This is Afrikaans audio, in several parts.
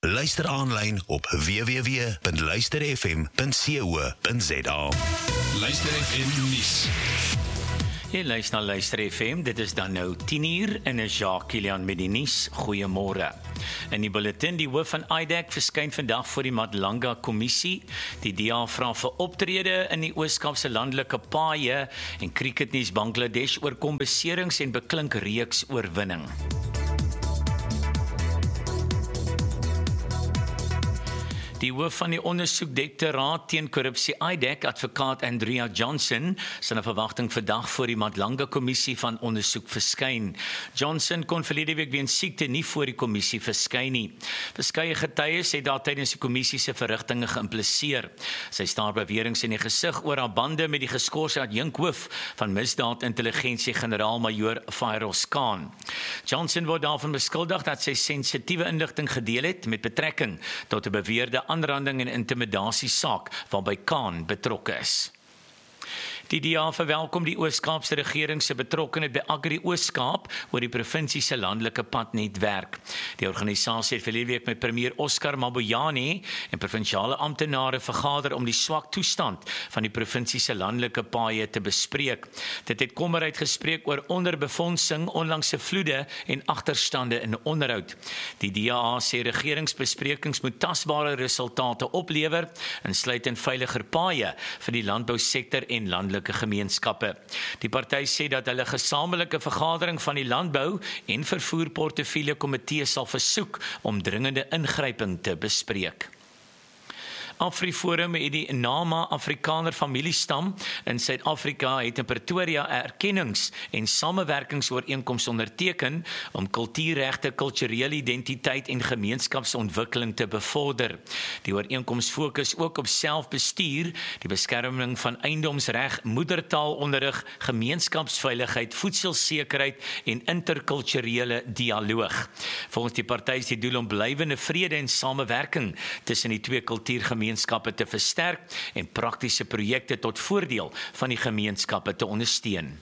Luister aanlyn op www.luisterfm.co.za. Luister FM nuus. Jy luister na Luister FM, dit is dan nou 10:00 en is Jacques Kilian met die nuus. Goeiemôre. In die bulletin, die hoof van IDEC verskyn vandag voor die Madlanga Kommissie. Die DA vra vir optrede in die Oos-Kaapse landelike paaie en cricketnuus Bangladesh oorkom beserings en beklink reeks oorwinning. Die hoof van die ondersoekdirektoraat teen korrupsie IDEC, advokaat Andrea Johnson, sy verwagting vandag voor die Madlanga Kommissie van ondersoek verskyn. Johnson kon verlede week weens siekte nie voor die kommissie verskyn nie. Verskeie getuies het daar tydens die kommissie se verrigtinge geïmpliseer. Sy staar beweringe in die gesig oor haar bande met die geskorse adjunkhoof van misdaadintelligensie generaal-majoor Firoz Khan. Johnson word daarvan beskuldig dat sy sensitiewe inligting gedeel het met betrekking tot 'n beweerde aanranding en intimidasie saak waarby Khan betrokke is. Die DA verwelkom die Oos-Kaapse regering se betrokkenheid by Agri Oos-Kaap oor die provinsie se landelike padnetwerk. Die organisasie het verlede week met premier Oscar Mabuyane en provinsiale amptenare vergader om die swak toestand van die provinsie se landelike paaie te bespreek. Dit het kommer uitgespreek oor onderbefondsing, onlangse vloede en agterstande in onderhoud. Die DA sê regeringsbesprekings moet tasbare resultate oplewer, insluitend veiliger paaie vir die landbousektor en landelike gemeenskappe. Die party sê dat hulle gesamentlike vergadering van die landbou en vervoerportefeulje komitee sal versoek om dringende ingryping te bespreek. AfriForum het die Nama Afrikaner familiestam in Suid-Afrika het in Pretoria 'n erkennings- en samewerkingsooreenkoms onderteken om kultuurregte, kulturele identiteit en gemeenskapsontwikkeling te bevorder. Die ooreenkoms fokus ook op selfbestuur, die beskerming van eiendomsreg, moedertaalonderrig, gemeenskapsveiligheid, voedselsekerheid en interkulturele dialoog. Volgens die party is die doel om blywende vrede en samewerking tussen die twee kultuurgemeenskappe te versterk en praktiese projekte tot voordeel van die gemeenskappe te ondersteun.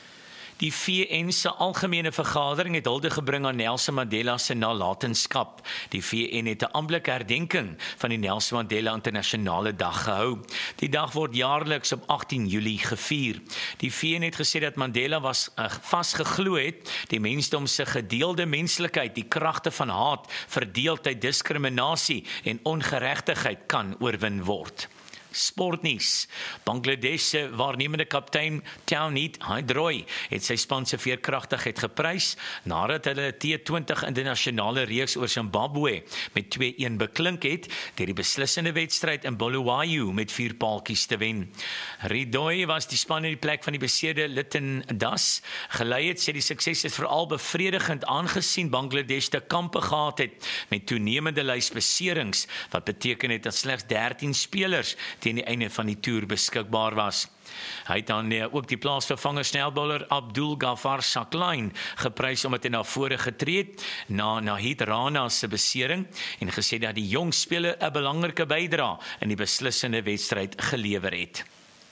Die VN se algemene vergadering het hulde gebring aan Nelson Mandela se nalatenskap. Die VN het 'n amptelike herdenking van die Nelson Mandela Internasionale Dag gehou. Die dag word jaarliks op 18 Julie gevier. Die VN het gesê dat Mandela vasgeglo het die mensdom se gedeelde menslikheid, die kragte van haat, verdeeldheid, diskriminasie en ongeregtigheid kan oorwin word. Sportnuus. Bangladesh se waarnemende kaptein Towneed Hydroy het sy span se veerkragtigheid geprys nadat hulle T20 internasionale reeks oor Zimbabwe met 2-1 beklink het deur die beslissende wedstryd in Bulawayo met 4 paaltjies te wen. Hydroy was die span in die plek van die beseerde Lytton Das gelei het, sê die sukses is veral bevredigend aangesien Bangladesh te kampe gehad het met toenemende lys beserings wat beteken het dat slegs 13 spelers teen die einde van die toer beskikbaar was. Hy het dan ook die plaasvervanger snelbowler Abdul Ghaffar Shakline geprys omdat hy na vore getree het na Nahid Rana se besering en gesê dat die jong speler 'n belangrike bydrae in die beslissende wedstryd gelewer het.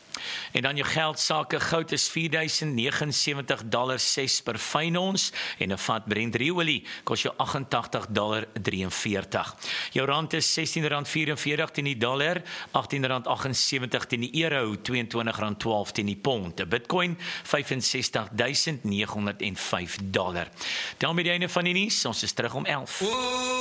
En dan jou geldsake, goud is $4,079.06 per fyn ons en 'n vat Brent ruolie kos jou $88.43. Jou rand is R16.44 teen die dollar, R18.78 teen die euro, R22.12 teen die pond. 'n Bitcoin $65.905. Dan met die einde van die nuus, ons is terug om 11.